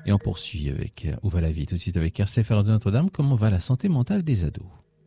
Et on poursuit avec Où va la vie? Tout de suite avec RCF Radio Notre-Dame. Comment va la santé mentale des ados?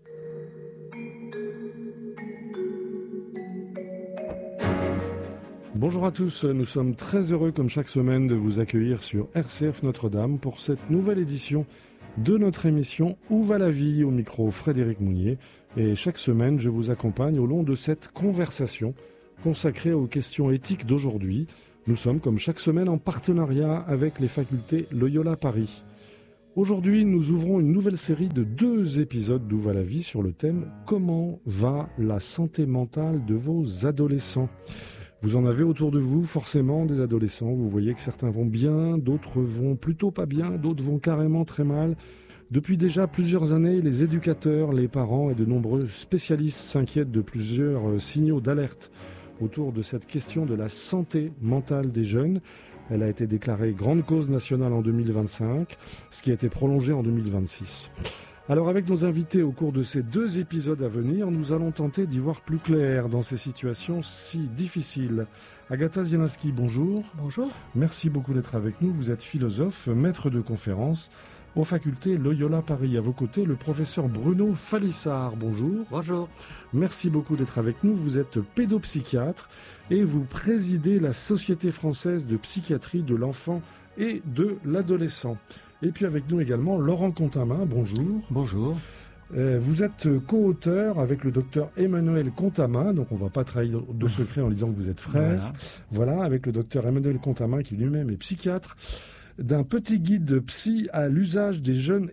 Bonjour à tous, nous sommes très heureux comme chaque semaine de vous accueillir sur RCF Notre-Dame pour cette nouvelle édition de notre émission Où va la vie? Au micro Frédéric Mounier. Et chaque semaine, je vous accompagne au long de cette conversation consacrée aux questions éthiques d'aujourd'hui. Nous sommes comme chaque semaine en partenariat avec les facultés Loyola Paris. Aujourd'hui, nous ouvrons une nouvelle série de 2 épisodes d'Où va la vie sur le thème « Comment va la santé mentale de vos adolescents ?» Vous en avez autour de vous forcément des adolescents. Vous voyez que certains vont bien, d'autres vont plutôt pas bien, d'autres vont carrément très mal. Depuis déjà plusieurs années, les éducateurs, les parents et de nombreux spécialistes s'inquiètent de plusieurs signaux d'alerte autour de cette question de la santé mentale des jeunes. Elle a été déclarée grande cause nationale en 2025, ce qui a été prolongé en 2026. Alors avec nos invités au cours de ces 2 épisodes à venir, nous allons tenter d'y voir plus clair dans ces situations si difficiles. Agatha Zielinski, bonjour. Bonjour. Merci beaucoup d'être avec nous. Vous êtes philosophe, maître de conférences aux facultés Loyola Paris. À vos côtés, le professeur Bruno Falissard. Bonjour. Bonjour. Merci beaucoup d'être avec nous. Vous êtes pédopsychiatre et vous présidez la Société française de psychiatrie de l'enfant et de l'adolescent. Et puis avec nous également Laurent Contamin. Bonjour. Bonjour. Vous êtes co-auteur avec le docteur Emmanuel Contamin, donc on ne va pas trahir de secret en disant que vous êtes frères. Voilà, avec le docteur Emmanuel Contamin qui lui-même est psychiatre, d'un petit guide psy à l'usage des jeunes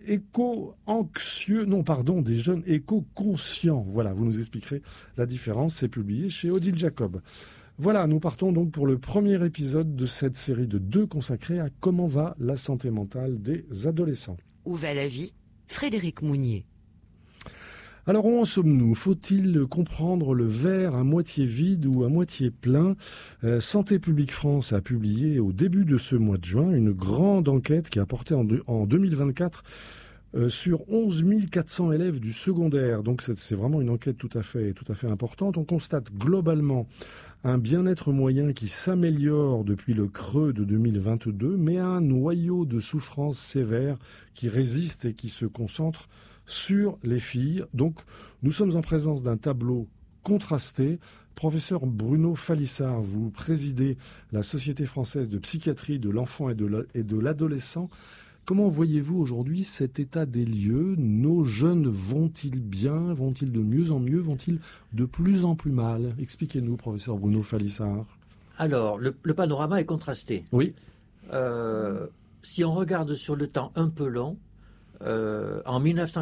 des jeunes éco-conscients. Voilà, vous nous expliquerez la différence, c'est publié chez Odile Jacob. Voilà, nous partons donc pour le premier épisode de cette série de 2 consacrée à comment va la santé mentale des adolescents. Où va la vie? Frédéric Mounier. Alors où en sommes-nous? Faut-il comprendre le verre à moitié vide ou à moitié plein? Santé publique France a publié au début de ce mois de juin une grande enquête qui a porté en 2024 sur 11 400 élèves du secondaire. Donc c'est vraiment une enquête tout à fait importante. On constate globalement un bien-être moyen qui s'améliore depuis le creux de 2022, mais un noyau de souffrance sévère qui résiste et qui se concentre sur les filles. Donc, nous sommes en présence d'un tableau contrasté. Professeur Bruno Falissard, vous présidez la Société française de psychiatrie de l'enfant et de l'adolescent. Comment voyez-vous aujourd'hui cet état des lieux? Nos jeunes vont-ils bien? Vont-ils de mieux en mieux? Vont-ils de plus en plus mal? Expliquez-nous, professeur Bruno Falissard. Alors, le panorama est contrasté. Oui. Si on regarde sur le temps un peu long, en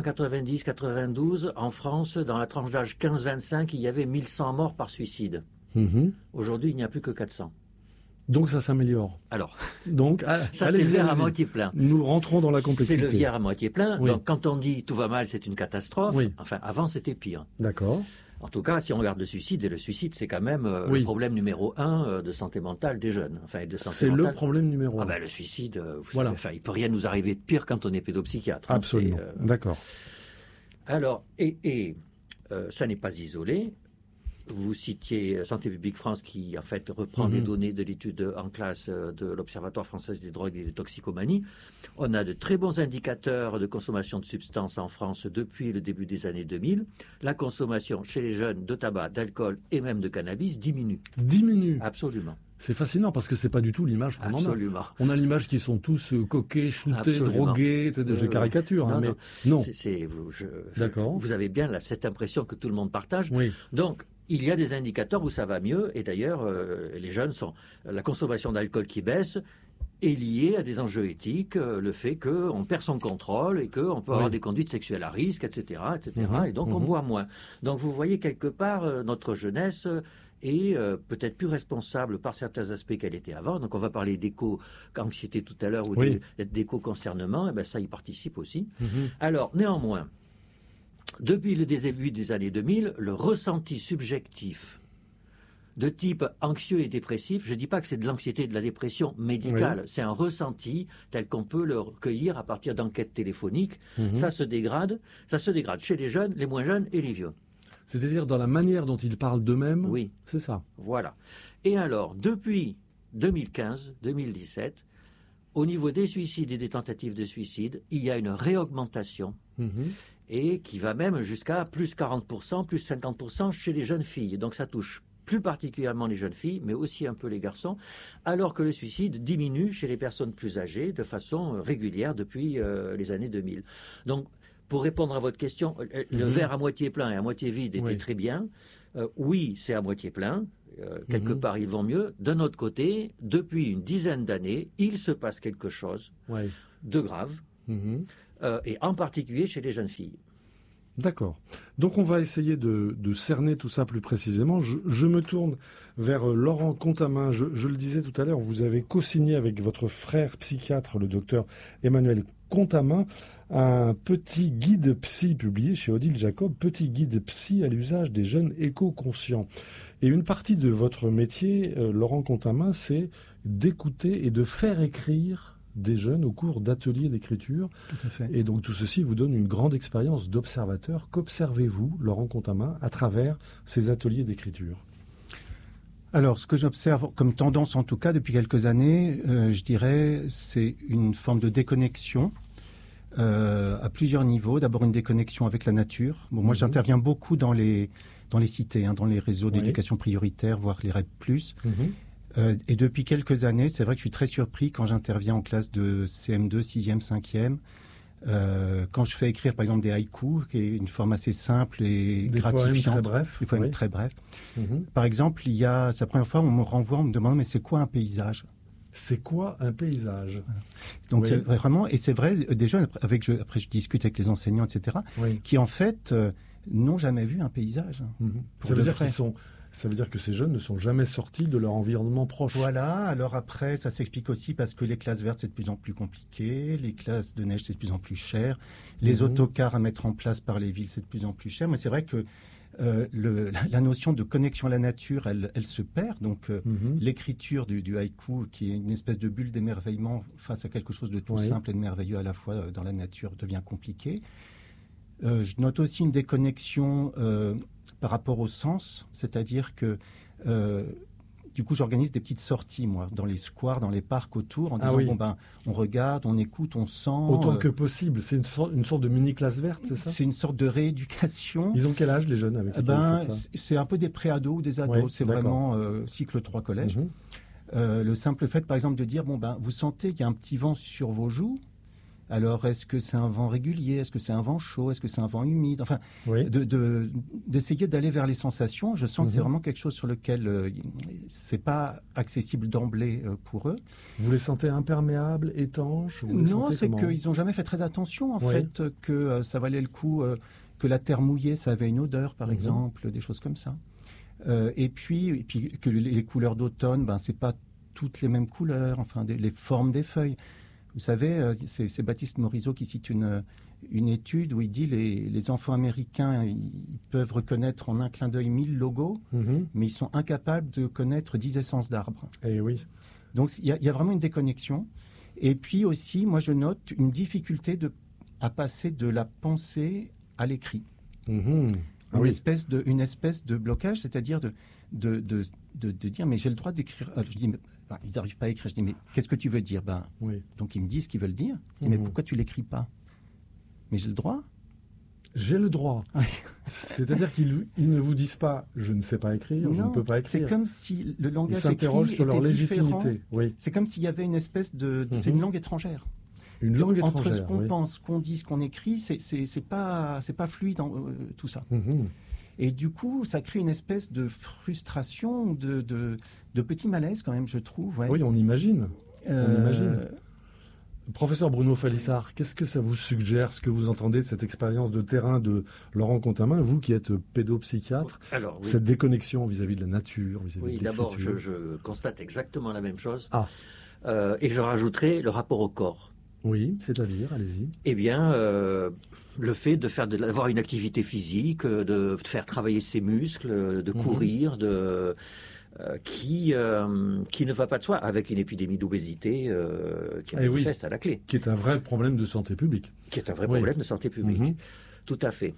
1990-92, en France, dans la tranche d'âge 15-25, il y avait 1100 morts par suicide. Aujourd'hui, il n'y a plus que 400. Donc ça s'améliore. Alors, donc, ça c'est le verre à moitié plein. Nous rentrons dans la complexité. C'est le verre à moitié plein. Oui. Donc quand on dit tout va mal, c'est une catastrophe. Oui. Enfin, avant c'était pire. D'accord. En tout cas, si on regarde le suicide, et le suicide c'est quand même le problème numéro 1 de santé mentale des jeunes. Enfin, de santé mentale. Le problème numéro 1. Le suicide, vous savez, il peut rien nous arriver de pire quand on est pédopsychiatre. Absolument. D'accord. Alors, ça n'est pas isolé. Vous citiez Santé publique France qui, en fait, reprend des données de l'étude en classe de l'Observatoire français des drogues et des toxicomanies. On a de très bons indicateurs de consommation de substances en France depuis le début des années 2000. La consommation chez les jeunes de tabac, d'alcool et même de cannabis diminue. Diminue? Absolument. C'est fascinant parce que c'est pas du tout l'image qu'on Absolument. en a. On a l'image qu'ils sont tous coqués, shootés, drogués, je caricature. Non. D'accord. Vous avez bien cette impression que tout le monde partage. Oui. Donc, il y a des indicateurs où ça va mieux et d'ailleurs, les jeunes la consommation d'alcool qui baisse est liée à des enjeux éthiques, le fait qu'on perd son contrôle et qu'on peut avoir des conduites sexuelles à risque, etc. Et donc on boit moins. Donc vous voyez quelque part notre jeunesse est peut-être plus responsable par certains aspects qu'elle était avant. Donc on va parler d'éco-anxiété tout à l'heure ou d'éco-concernement, et ça y participe aussi. Alors néanmoins, depuis le début des années 2000, le ressenti subjectif de type anxieux et dépressif, je ne dis pas que c'est de l'anxiété et de la dépression médicale, c'est un ressenti tel qu'on peut le recueillir à partir d'enquêtes téléphoniques. Ça se dégrade chez les jeunes, les moins jeunes et les vieux. C'est-à-dire dans la manière dont ils parlent d'eux-mêmes? Oui. C'est ça. Voilà. Et alors, depuis 2015-2017, au niveau des suicides et des tentatives de suicide, il y a une réaugmentation et qui va même jusqu'à plus 40%, plus 50% chez les jeunes filles. Donc ça touche plus particulièrement les jeunes filles, mais aussi un peu les garçons, alors que le suicide diminue chez les personnes plus âgées de façon régulière depuis les années 2000. Donc, pour répondre à votre question, le verre à moitié plein et à moitié vide était très bien. Oui, c'est à moitié plein. Quelque part, ils vont mieux. D'un autre côté, depuis une dizaine d'années, il se passe quelque chose de grave, et en particulier chez les jeunes filles. D'accord. Donc on va essayer de cerner tout ça plus précisément. Je me tourne vers Laurent Contamin. Je le disais tout à l'heure, vous avez co-signé avec votre frère psychiatre, le docteur Emmanuel Contamin, un petit guide psy publié chez Odile Jacob, petit guide psy à l'usage des jeunes éco-conscients. Et une partie de votre métier, Laurent Contamin, c'est d'écouter et de faire écrire des jeunes au cours d'ateliers d'écriture. Tout à fait. Et donc tout ceci vous donne une grande expérience d'observateur. Qu'observez-vous, Laurent Contamin, à travers ces ateliers d'écriture ? Alors, ce que j'observe comme tendance, en tout cas, depuis quelques années, je dirais, c'est une forme de déconnexion à plusieurs niveaux. D'abord, une déconnexion avec la nature. Bon, moi, j'interviens beaucoup dans les cités, dans les réseaux d'éducation prioritaire, voire les REP+. Et depuis quelques années, c'est vrai que je suis très surpris quand j'interviens en classe de CM2, 6e, 5e. Quand je fais écrire, par exemple, des haïkus, qui est une forme assez simple et gratifiante. Des poèmes très brefs. Par exemple, c'est la première fois, on me renvoie, on me demande, mais c'est quoi un paysage ? C'est quoi un paysage ? Donc, vraiment, et c'est vrai, déjà, après je discute avec les enseignants, etc., qui, en fait, n'ont jamais vu un paysage. Ça veut dire que ces jeunes ne sont jamais sortis de leur environnement proche. Voilà, alors après, ça s'explique aussi parce que les classes vertes, c'est de plus en plus compliqué, les classes de neige, c'est de plus en plus cher, les autocars à mettre en place par les villes, c'est de plus en plus cher. Mais c'est vrai que la notion de connexion à la nature, elle se perd. Donc, l'écriture du haïku, qui est une espèce de bulle d'émerveillement face à quelque chose de tout simple et de merveilleux à la fois dans la nature, devient compliqué. Je note aussi une déconnexion par rapport au sens, c'est-à-dire que du coup j'organise des petites sorties moi dans les squares, dans les parcs autour en disant on regarde, on écoute, on sent autant que possible. C'est une sorte de mini classe verte, c'est ça ? C'est une sorte de rééducation. Ils ont quel âge les jeunes avec lesquels vous faites ça ? C'est un peu des pré-ados ou des ados, c'est vraiment cycle 3 collège. Le simple fait par exemple de dire vous sentez qu'il y a un petit vent sur vos joues. Alors, est-ce que c'est un vent régulier ? Est-ce que c'est un vent chaud ? Est-ce que c'est un vent humide ? Enfin, d'essayer d'aller vers les sensations. Je sens que c'est vraiment quelque chose sur lequel c'est pas accessible d'emblée pour eux. Vous les sentez imperméables, étanches ? Non, c'est qu'ils n'ont jamais fait très attention, en fait, que ça valait le coup, que la terre mouillée, ça avait une odeur, par exemple, des choses comme ça. Et puis que les couleurs d'automne, c'est pas toutes les mêmes couleurs, enfin, les formes des feuilles. Vous savez, c'est Baptiste Morisot qui cite une étude où il dit les enfants américains, ils peuvent reconnaître en un clin d'œil 1000 logos, mais ils sont incapables de connaître 10 essences d'arbres. Eh oui. Donc il y a vraiment une déconnexion. Et puis aussi, moi je note une difficulté à passer de la pensée à l'écrit. Une espèce de blocage, c'est-à-dire de dire mais j'ai le droit d'écrire. Je dis ils n'arrivent pas à écrire. Je dis, mais qu'est-ce que tu veux dire ? Donc, ils me disent ce qu'ils veulent dire. Je dis, mais pourquoi tu ne l'écris pas ? Mais j'ai le droit. J'ai le droit. C'est-à-dire qu'ils ne vous disent pas, je ne sais pas écrire, je ne peux pas écrire. C'est comme si le langage écrit s'interrogent sur leur légitimité. C'est comme s'il y avait une espèce de... C'est une langue étrangère. Une langue étrangère, entre ce qu'on pense, ce qu'on dit, ce qu'on écrit, c'est pas fluide tout ça. Et du coup, ça crée une espèce de frustration, de petit malaise quand même, je trouve. Oui, on imagine. Professeur Bruno Falissard, qu'est-ce que ça vous suggère, ce que vous entendez de cette expérience de terrain de Laurent Contamin, vous qui êtes pédopsychiatre, cette déconnexion vis-à-vis de la nature, vis-à-vis de l'écriture ? D'abord, je constate exactement la même chose. Et je rajouterai le rapport au corps. Oui, c'est-à-dire, allez-y. Eh bien, le fait d'avoir une activité physique, de faire travailler ses muscles, de courir, qui ne va pas de soi, avec une épidémie d'obésité qui manifeste à la clé. Qui est un vrai problème de santé publique. Qui est un vrai problème de santé publique. Tout à fait.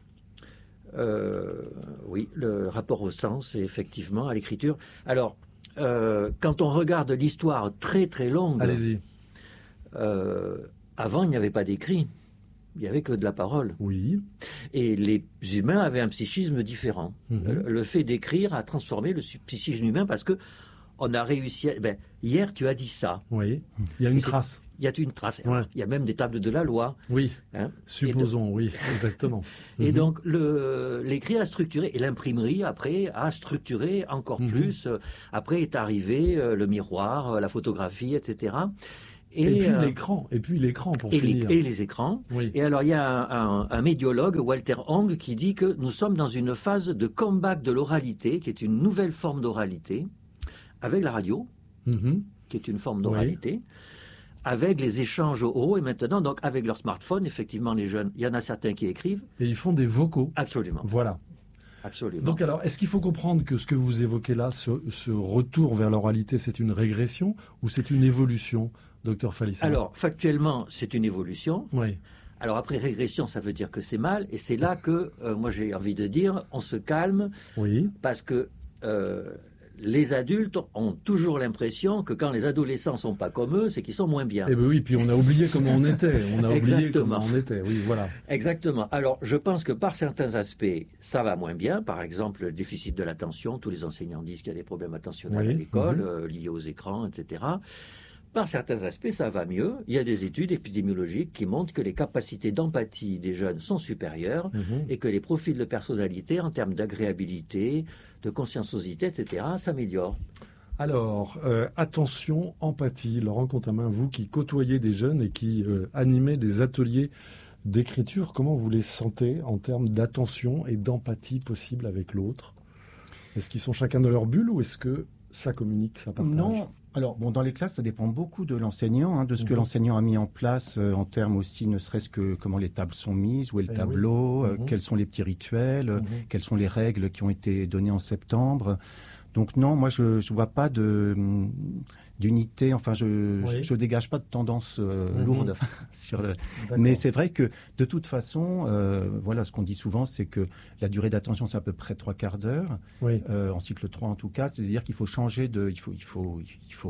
Oui, le rapport au sens et effectivement à l'écriture. Alors, quand on regarde l'histoire très très longue... Allez-y. Avant, il n'y avait pas d'écrit. Il n'y avait que de la parole. Oui. Et les humains avaient un psychisme différent. Le fait d'écrire a transformé le psychisme humain parce que on a réussi à... hier, tu as dit ça. Oui. Il y a une trace. Il y a une trace. Ouais. Il y a même des tables de la loi. Oui. Hein. Supposons, oui, exactement. Et donc, l'écrit a structuré, et l'imprimerie, après, a structuré encore plus. Après est arrivé le miroir, la photographie, etc. Et puis l'écran pour finir. Et les écrans. Oui. Et alors, il y a un médiologue, Walter Hong, qui dit que nous sommes dans une phase de comeback de l'oralité, qui est une nouvelle forme d'oralité, avec la radio, qui est une forme d'oralité, avec les échanges oraux, et maintenant, donc, avec leur smartphone, effectivement, les jeunes, il y en a certains qui écrivent. Et ils font des vocaux. Absolument. Voilà. Absolument. Donc alors, est-ce qu'il faut comprendre que ce que vous évoquez là, ce retour vers l'oralité, c'est une régression ou c'est une évolution, docteur Falissard? Alors, factuellement, c'est une évolution. Oui. Alors après, régression, ça veut dire que c'est mal. Et c'est là que, moi j'ai envie de dire, on se calme. Oui. Parce que les adultes ont toujours l'impression que quand les adolescents sont pas comme eux, c'est qu'ils sont moins bien. Eh bien oui, puis on a oublié comment on était. Oui, voilà. Exactement. Alors, je pense que par certains aspects, ça va moins bien. Par exemple, le déficit de l'attention. Tous les enseignants disent qu'il y a des problèmes attentionnels à l'école, liés aux écrans, etc. Par certains aspects, ça va mieux. Il y a des études épidémiologiques qui montrent que les capacités d'empathie des jeunes sont supérieures et que les profils de personnalité, en termes d'agréabilité, de conscienciosité, etc., s'améliorent. Alors, attention, empathie. Laurent Contamin, vous qui côtoyez des jeunes et qui animez des ateliers d'écriture, comment vous les sentez en termes d'attention et d'empathie possible avec l'autre? Est-ce qu'ils sont chacun dans leur bulle ou est-ce que ça communique, ça partage? Non. Alors, dans les classes, ça dépend beaucoup de l'enseignant, de ce que l'enseignant a mis en place en termes aussi, ne serait-ce que comment les tables sont mises, où est le tableau, quels sont les petits rituels, quelles sont les règles qui ont été données en septembre. Donc non, moi, je ne vois pas d'unité, enfin, je dégage pas de tendance lourde sur le... Mais c'est vrai que, de toute façon, voilà, ce qu'on dit souvent, c'est que la durée d'attention, c'est à peu près 3/4 d'heure, en cycle 3 en tout cas, c'est-à-dire qu'il faut changer de... Il faut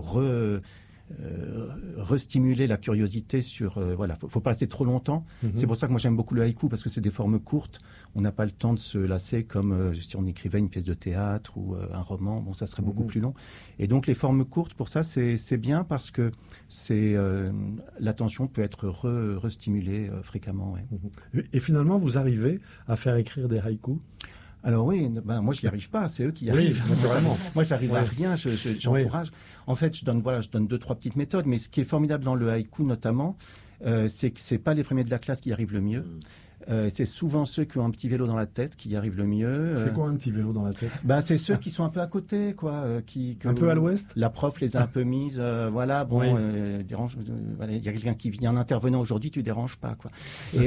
restimuler la curiosité sur... voilà, faut pas rester trop longtemps. C'est pour ça que moi j'aime beaucoup le haïku, parce que c'est des formes courtes. On n'a pas le temps de se lasser comme si on écrivait une pièce de théâtre ou un roman. Bon, ça serait beaucoup plus long. Et donc les formes courtes, pour ça, c'est bien parce que l'attention peut être restimulée fréquemment. Ouais. Et finalement, vous arrivez à faire écrire des haïkus? Alors oui, moi je n'y arrive pas, c'est eux qui y arrivent. Naturellement. Moi j'arrive à rien, j'encourage. En fait, je donne 2-3 petites méthodes, mais ce qui est formidable dans le haïku notamment, c'est que c'est pas les premiers de la classe qui y arrivent le mieux. C'est souvent ceux qui ont un petit vélo dans la tête qui y arrivent le mieux. C'est quoi un petit vélo dans la tête? C'est ceux qui sont un peu à côté, quoi. Un peu à l'ouest. La prof les a un peu mises, voilà. Bon, dérange. Voilà, il y a quelqu'un qui vient, un intervenant aujourd'hui, tu déranges pas, quoi.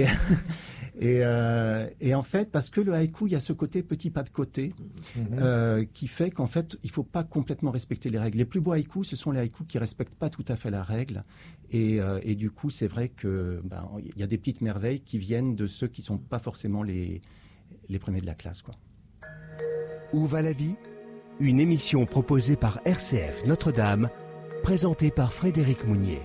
Et en fait, parce que le haïku, il y a ce côté petit pas de côté, qui fait qu'en fait, il faut pas complètement respecter les règles. Les plus beaux haïkus, ce sont les haïkus qui respectent pas tout à fait la règle. Et du coup, c'est vrai que il y a des petites merveilles qui viennent de ceux qui sont pas forcément les premiers de la classe, quoi. Où va la vie? Une émission proposée par RCF Notre-Dame, présentée par Frédéric Mounier.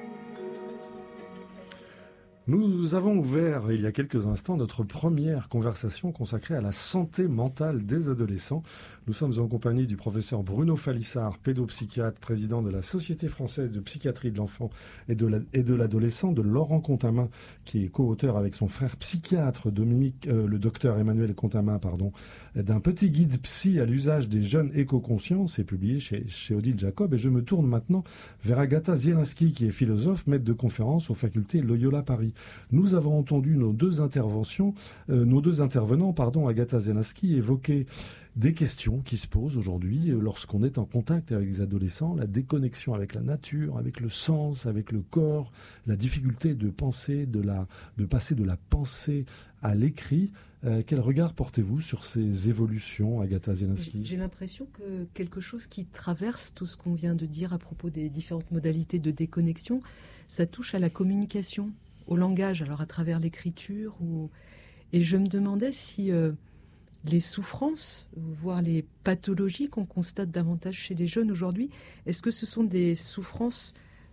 Nous avons ouvert il y a quelques instants notre première conversation consacrée à la santé mentale des adolescents. Nous sommes en compagnie du professeur Bruno Falissard, pédopsychiatre, président de la Société française de psychiatrie de l'enfant et de l'adolescent, de Laurent Contamin, qui est co-auteur avec son frère psychiatre le docteur Emmanuel Contamin, d'un petit guide psy à l'usage des jeunes éco-conscients. C'est publié chez Odile Jacob. Et je me tourne maintenant vers Agatha Zielinski, qui est philosophe, maître de conférence aux facultés Loyola Paris. Nous avons entendu nos deux intervenants, Agatha Zielinski, évoquer des questions qui se posent aujourd'hui lorsqu'on est en contact avec les adolescents, la déconnexion avec la nature, avec le sens, avec le corps, la difficulté de passer de la pensée à l'écrit. Quel regard portez-vous sur ces évolutions, Agatha Zielinski? J'ai l'impression que quelque chose qui traverse tout ce qu'on vient de dire à propos des différentes modalités de déconnexion, ça touche à la communication, au langage, alors à travers l'écriture. Et je me demandais si les souffrances, voire les pathologies qu'on constate davantage chez les jeunes aujourd'hui, est-ce que ce sont des souffrances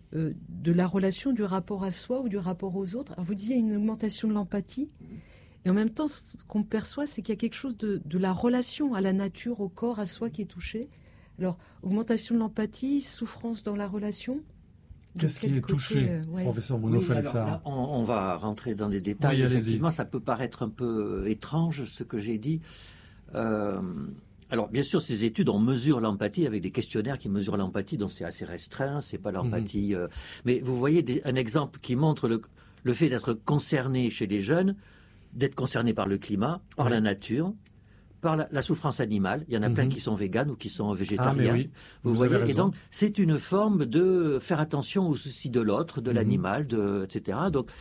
de la relation, du rapport à soi ou du rapport aux autres. Alors vous disiez une augmentation de l'empathie, et en même temps, ce qu'on perçoit, c'est qu'il y a quelque chose de la relation à la nature, au corps, à soi qui est touché. Alors, augmentation de l'empathie, souffrance dans la relation. Qu'est-ce qui est touché, professeur Bruno Falissard? On va rentrer dans des détails. Effectivement, ça peut paraître un peu étrange, ce que j'ai dit. Alors, bien sûr, ces études, on mesure l'empathie avec des questionnaires qui mesurent l'empathie, donc c'est assez restreint, c'est pas l'empathie... mais vous voyez un exemple qui montre le fait d'être concerné chez les jeunes, d'être concerné par le climat, par la nature, par la souffrance animale. Il y en a plein qui sont véganes ou qui sont végétariens. Oui, vous voyez, et donc, c'est une forme de faire attention aux soucis de l'autre, de l'animal, etc.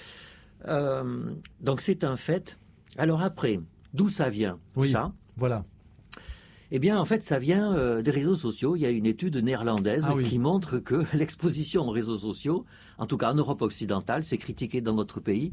Donc, c'est un fait. Alors après, d'où ça vient, ça? Voilà. Eh bien, en fait, ça vient des réseaux sociaux. Il y a une étude néerlandaise qui montre que l'exposition aux réseaux sociaux, en tout cas en Europe occidentale, c'est critiqué dans notre pays,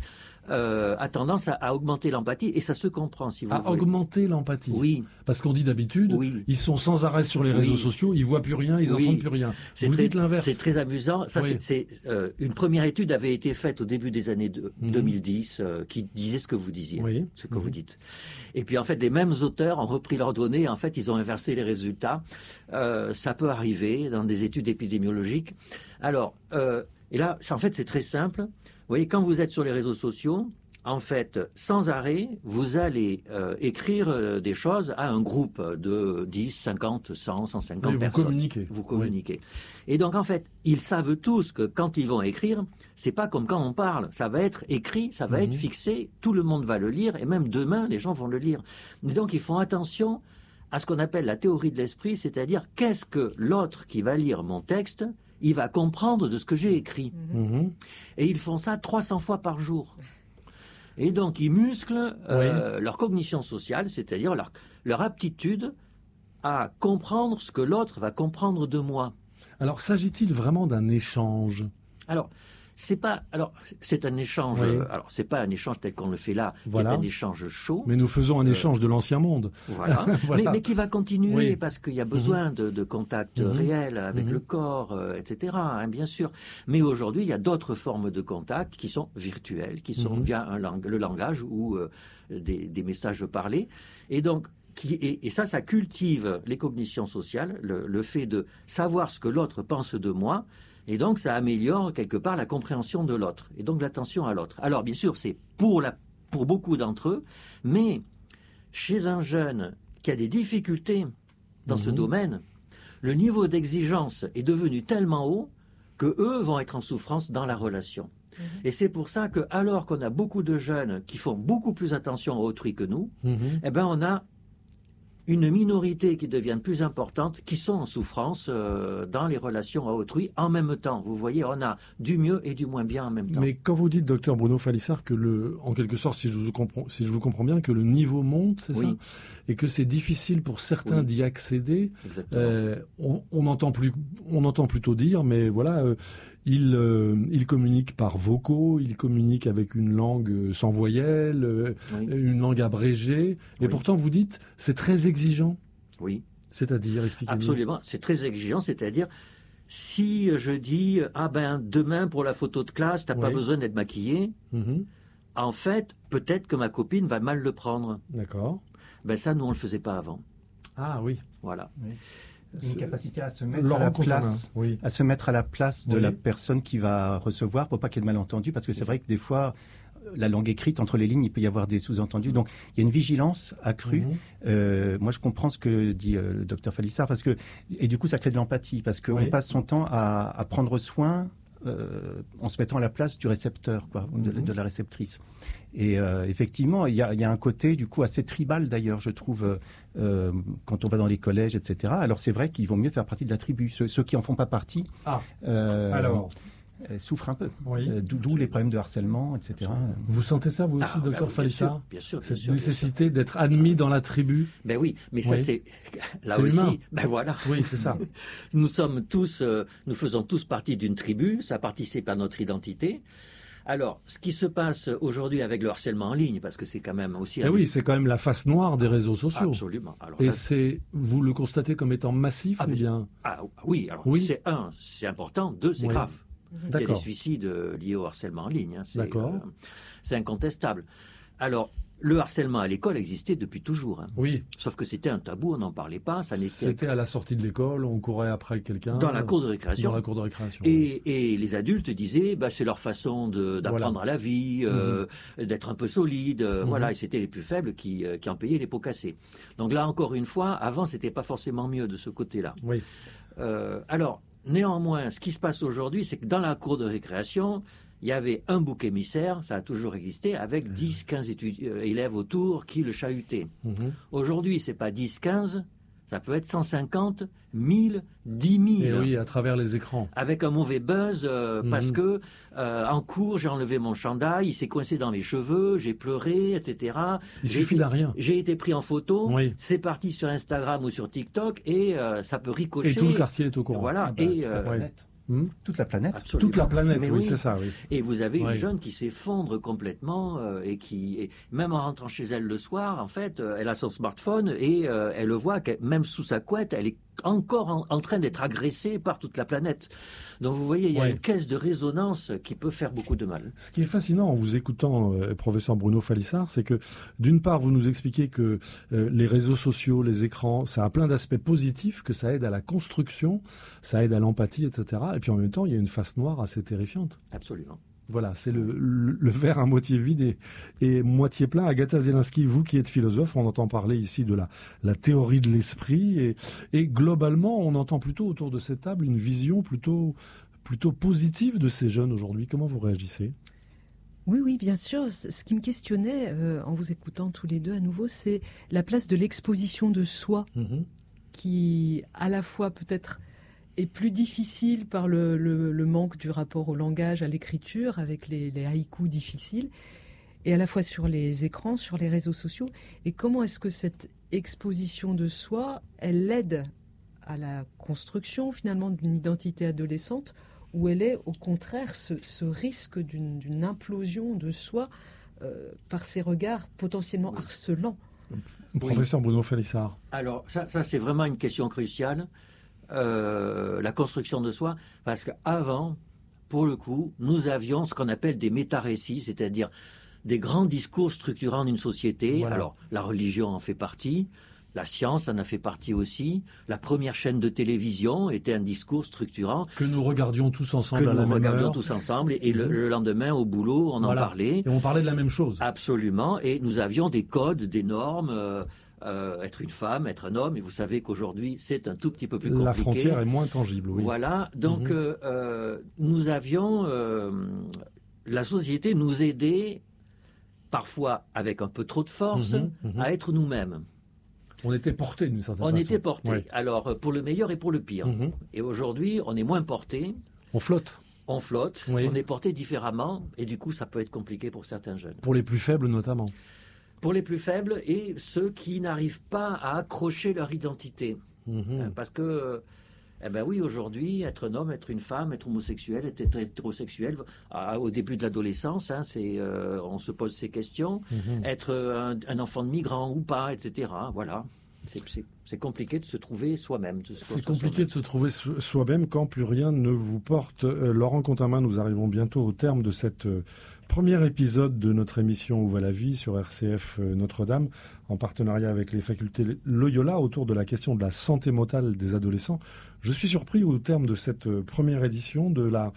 a tendance à augmenter l'empathie, et ça se comprend, si vous voulez. Augmenter l'empathie. Oui. Parce qu'on dit d'habitude, ils sont sans arrêt sur les réseaux sociaux, ils voient plus rien, ils n'entendent plus rien. Vous dites l'inverse. C'est très amusant. Ça, une première étude avait été faite au début des années 2010 qui disait ce que vous disiez, ce que vous dites. Et puis en fait, les mêmes auteurs ont repris leurs données, et en fait, ils ont inversé les résultats. Ça peut arriver dans des études épidémiologiques. Alors, et là, en fait, c'est très simple. Vous voyez, quand vous êtes sur les réseaux sociaux, en fait, sans arrêt, vous allez écrire des choses à un groupe de 10, 50, 100, 150 personnes. Vous communiquez. Et donc, en fait, ils savent tous que quand ils vont écrire, c'est pas comme quand on parle. Ça va être écrit, ça va être fixé, tout le monde va le lire, et même demain, les gens vont le lire. Et donc, ils font attention à ce qu'on appelle la théorie de l'esprit, c'est-à-dire qu'est-ce que l'autre qui va lire mon texte, il va comprendre de ce que j'ai écrit. Et ils font ça 300 fois par jour. Et donc, ils musclent leur cognition sociale, c'est-à-dire leur aptitude à comprendre ce que l'autre va comprendre de moi. Alors, s'agit-il vraiment d'un échange? Alors, c'est un échange. Alors, c'est pas un échange tel qu'on le fait là. C'est un échange chaud. Mais nous faisons un échange de l'ancien monde. Voilà. Mais qui va continuer parce qu'il y a besoin de contact réel avec le corps, etc. Hein, bien sûr. Mais aujourd'hui, il y a d'autres formes de contact qui sont virtuelles, qui sont via le langage ou des messages parlés. Et donc, et ça cultive les cognitions sociales, le fait de savoir ce que l'autre pense de moi. Et donc, ça améliore quelque part la compréhension de l'autre, et donc l'attention à l'autre. Alors, bien sûr, c'est pour beaucoup d'entre eux, mais chez un jeune qui a des difficultés dans ce domaine, le niveau d'exigence est devenu tellement haut que eux vont être en souffrance dans la relation. Et c'est pour ça que, alors qu'on a beaucoup de jeunes qui font beaucoup plus attention à autrui que nous, eh ben, on a une minorité qui devient plus importante, qui sont en souffrance dans les relations à autrui en même temps. Vous voyez, on a du mieux et du moins bien en même temps. Mais quand vous dites, docteur Bruno Falissard, que en quelque sorte, si je vous comprends bien, que le niveau monte, c'est ça, et que c'est difficile pour certains d'y accéder, on entend plutôt dire, mais voilà, ils communiquent par vocaux, ils communiquent avec une langue sans voyelles, une langue abrégée, et pourtant vous dites, c'est très exigeant. Oui. C'est-à-dire, expliquez-nous. Absolument, c'est très exigeant, c'est-à-dire, si je dis, demain pour la photo de classe, t'as pas besoin d'être maquillé, en fait, peut-être que ma copine va mal le prendre. D'accord. Ben ça, nous, on le faisait pas avant. Ah oui. Voilà. Oui. Une capacité à se mettre à la place, de la personne qui va recevoir pour pas qu'il y ait de malentendus, parce que c'est vrai que des fois, la langue écrite, entre les lignes, il peut y avoir des sous-entendus. Donc, il y a une vigilance accrue. Moi, je comprends ce que dit le docteur Falissard, et du coup, ça crée de l'empathie, parce qu'on passe son temps à prendre soin en se mettant à la place du récepteur, de la réceptrice. Et effectivement, il y a un côté, du coup, assez tribal, d'ailleurs, je trouve, quand on va dans les collèges, etc. Alors, c'est vrai qu'ils vont mieux faire partie de la tribu. Ceux qui en font pas partie souffrent un peu. D'où les problèmes de harcèlement, etc. Vous sentez ça, vous aussi, docteur Falissard? Bien sûr. Cette nécessité d'être admis dans la tribu? Ben oui, mais ça, c'est... Là aussi, humain. Ben voilà. Oui, c'est ça. Nous faisons tous partie d'une tribu, ça participe à notre identité. Alors, ce qui se passe aujourd'hui avec le harcèlement en ligne, parce que c'est quand même aussi... c'est quand même la face noire des réseaux sociaux. Absolument. Alors, vous le constatez comme étant massif ou bien... oui, alors c'est important, 2, c'est grave. Il y a des suicides liés au harcèlement en ligne. C'est incontestable. Alors, le harcèlement à l'école existait depuis toujours. Oui. Sauf que c'était un tabou, on n'en parlait pas. C'était à la sortie de l'école, on courait après quelqu'un. Dans la cour de récréation. Dans la cour de récréation. Et les adultes disaient, c'est leur façon d'apprendre à la vie, d'être un peu solide. Voilà, et c'était les plus faibles qui en payaient les pots cassés. Donc là, encore une fois, avant, c'était pas forcément mieux de ce côté-là. Oui. Alors, néanmoins, ce qui se passe aujourd'hui, c'est que dans la cour de récréation, il y avait un bouc émissaire, ça a toujours existé, avec 10-15 élèves autour qui le chahutaient. Aujourd'hui, c'est pas 10-15, ça peut être 150, 1000, 10 000. Et oui, à travers les écrans. Avec un mauvais buzz, parce que en cours, j'ai enlevé mon chandail, il s'est coincé dans les cheveux, j'ai pleuré, etc. Il suffit d'un rien. J'ai été pris en photo, c'est parti sur Instagram ou sur TikTok, et ça peut ricocher. Et tout le quartier est au courant. Voilà, toute la planète. Absolument. Toute la planète, oui, c'est ça. Oui. Et vous avez une jeune qui s'effondre complètement et même en rentrant chez elle le soir, en fait, elle a son smartphone et elle le voit, même sous sa couette, elle est encore en train d'être agressée par toute la planète. Donc vous voyez, il y a une caisse de résonance qui peut faire beaucoup de mal. Ce qui est fascinant en vous écoutant, professeur Bruno Falissard, c'est que d'une part, vous nous expliquez que les réseaux sociaux, les écrans, ça a plein d'aspects positifs, que ça aide à la construction, ça aide à l'empathie, etc. Et puis en même temps, il y a une face noire assez terrifiante. Absolument. Voilà, c'est le verre à moitié vide et moitié plein. Agatha Zielinski, vous qui êtes philosophe, on entend parler ici de la théorie de l'esprit et globalement, on entend plutôt autour de cette table une vision plutôt positive de ces jeunes aujourd'hui. Comment vous réagissez ? Oui, bien sûr. Ce qui me questionnait en vous écoutant tous les deux à nouveau, c'est la place de l'exposition de soi qui, à la fois peut-être est plus difficile par le manque du rapport au langage, à l'écriture, avec les haïkus difficiles, et à la fois sur les écrans, sur les réseaux sociaux. Et comment est-ce que cette exposition de soi, elle aide à la construction finalement d'une identité adolescente, où elle est au contraire ce risque d'une implosion de soi par ces regards potentiellement harcelants. Professeur Bruno Falissard. Alors ça c'est vraiment une question cruciale. La construction de soi, parce qu'avant, pour le coup, nous avions ce qu'on appelle des méta-récits, c'est-à-dire des grands discours structurants d'une société. Voilà. Alors, la religion en fait partie, la science en a fait partie aussi. La première chaîne de télévision était un discours structurant. Que nous regardions tous ensemble à la même heure. Tous ensemble, et le lendemain, au boulot, on en parlait. Et on parlait de la même chose. Absolument, et nous avions des codes, des normes... être une femme, être un homme, et vous savez qu'aujourd'hui c'est un tout petit peu plus compliqué. La frontière est moins tangible, oui. Voilà, donc nous avions, la société nous aidait, parfois avec un peu trop de force, à être nous-mêmes. On était portés d'une certaine façon. On était portés, alors pour le meilleur et pour le pire. Et aujourd'hui, on est moins portés. On flotte. On flotte, on est porté différemment, et du coup ça peut être compliqué pour certains jeunes. Pour les plus faibles notamment. Pour les plus faibles et ceux qui n'arrivent pas à accrocher leur identité. Parce que, oui, aujourd'hui, être un homme, être une femme, être homosexuel, être hétérosexuel, au début de l'adolescence, on se pose ces questions. Être un enfant de migrant ou pas, etc. Voilà. C'est compliqué de se trouver soi-même. C'est compliqué de se trouver soi-même quand plus rien ne vous porte. Laurent Contamin, nous arrivons bientôt au terme de cette premier épisode de notre émission Où va la vie sur RCF Notre-Dame, en partenariat avec les facultés Loyola autour de la question de la santé mentale des adolescents. Je suis surpris au terme de cette première édition de la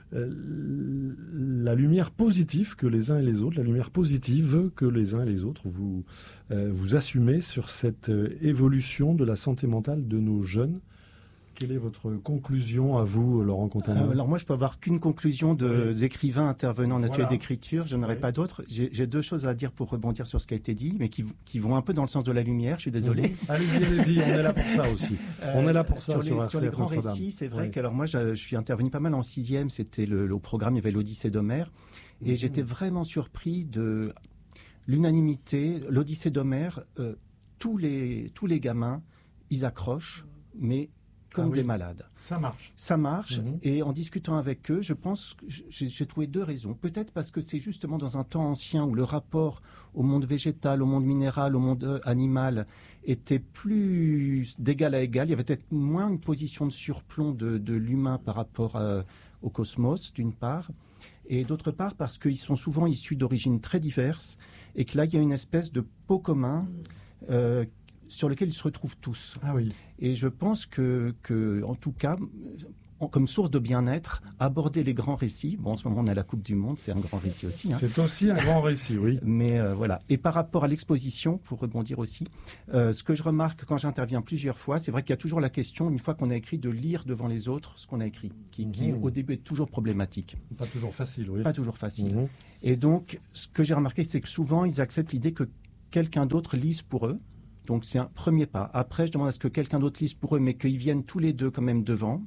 lumière positive que les uns et les autres, la lumière positive que les uns et les autres vous assumez sur cette évolution de la santé mentale de nos jeunes. Quelle est votre conclusion à vous, Laurent Contamin ? Alors moi, je peux avoir qu'une conclusion d'écrivain intervenant en atelier d'écriture. Je n'aurai pas d'autres. J'ai deux choses à dire pour rebondir sur ce qui a été dit, mais qui vont un peu dans le sens de la lumière. Je suis désolé. Allez-y, on est là pour ça aussi. On est là pour ça sur les grands récits. C'est vrai que alors moi, je suis intervenu pas mal en 6e. C'était le programme, il y avait l'Odyssée d'Homère. Et j'étais vraiment surpris de l'unanimité. L'Odyssée d'Homère, tous les gamins, ils accrochent, mais comme des malades. Ça marche. Ça marche. Et en discutant avec eux, je pense que j'ai trouvé deux raisons. Peut-être parce que c'est justement dans un temps ancien où le rapport au monde végétal, au monde minéral, au monde animal était plus d'égal à égal. Il y avait peut-être moins une position de surplomb de l'humain par rapport au cosmos, d'une part, et d'autre part parce qu'ils sont souvent issus d'origines très diverses, et que là, il y a une espèce de pot commun sur lequel ils se retrouvent tous. Ah oui. Et je pense que en tout cas, comme source de bien-être, aborder les grands récits. Bon, en ce moment, on a la Coupe du Monde, c'est un grand récit aussi. C'est aussi un grand récit, oui. Mais voilà. Et par rapport à l'exposition, pour rebondir aussi, ce que je remarque quand j'interviens plusieurs fois, c'est vrai qu'il y a toujours la question, une fois qu'on a écrit, de lire devant les autres ce qu'on a écrit, qui au début est toujours problématique. Pas toujours facile, oui. Pas toujours facile. Et donc, ce que j'ai remarqué, c'est que souvent, ils acceptent l'idée que quelqu'un d'autre lise pour eux. Donc c'est un premier pas. Après, je demande à ce que quelqu'un d'autre lise pour eux, mais qu'ils viennent tous les deux quand même devant.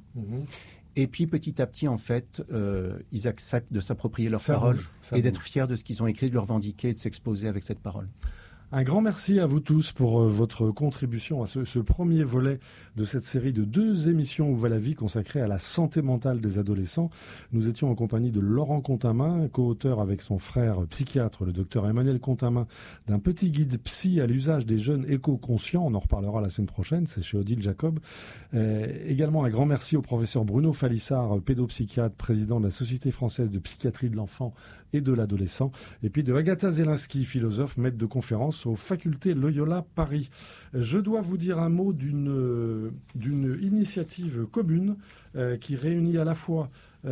Et puis petit à petit, en fait, ils acceptent de s'approprier leur parole et d'être fiers de ce qu'ils ont écrit, de le revendiquer et de s'exposer avec cette parole. Un grand merci à vous tous pour votre contribution à ce premier volet de cette série de 2 émissions Où va la vie consacrée à la santé mentale des adolescents. Nous étions en compagnie de Laurent Contamin, co-auteur avec son frère psychiatre, le docteur Emmanuel Contamin, d'un petit guide psy à l'usage des jeunes éco-conscients. On en reparlera la semaine prochaine, c'est chez Odile Jacob. Également un grand merci au professeur Bruno Falissard, pédopsychiatre, président de la Société française de psychiatrie de l'enfant et de l'adolescent. Et puis de Agatha Zelinski, philosophe, maître de conférence aux facultés Loyola Paris. Je dois vous dire un mot d'une initiative commune qui réunit à la fois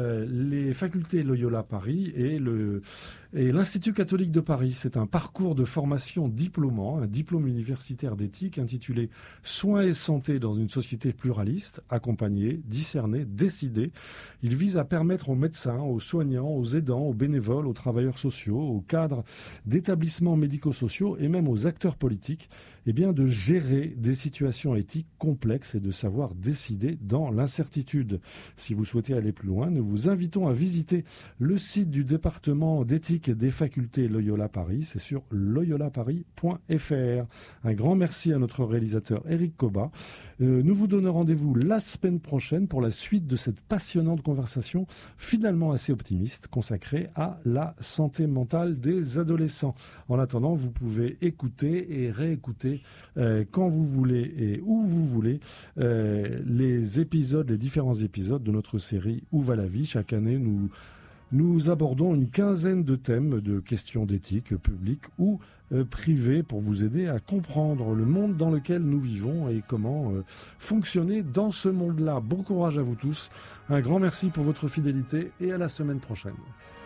les facultés Loyola Paris et l'Institut catholique de Paris. C'est un parcours de formation diplômant, un diplôme universitaire d'éthique intitulé « Soins et santé dans une société pluraliste, accompagner, discerner, décider ». Il vise à permettre aux médecins, aux soignants, aux aidants, aux bénévoles, aux travailleurs sociaux, aux cadres d'établissements médico-sociaux et même aux acteurs politiques de gérer des situations éthiques complexes et de savoir décider dans l'incertitude. Si vous souhaitez aller plus loin, nous vous invitons à visiter le site du département d'éthique des facultés Loyola Paris. C'est sur loyolaparis.fr. Un grand merci à notre réalisateur Eric Coba. Nous vous donnons rendez-vous la semaine prochaine pour la suite de cette passionnante conversation, finalement assez optimiste, consacrée à la santé mentale des adolescents. En attendant, vous pouvez écouter et réécouter quand vous voulez et où vous voulez les différents épisodes de notre série Où va la vie. Chaque année, nous abordons une quinzaine de thèmes de questions d'éthique publique ou privée pour vous aider à comprendre le monde dans lequel nous vivons et comment fonctionner dans ce monde-là. Bon courage à vous tous. Un grand merci pour votre fidélité et à la semaine prochaine.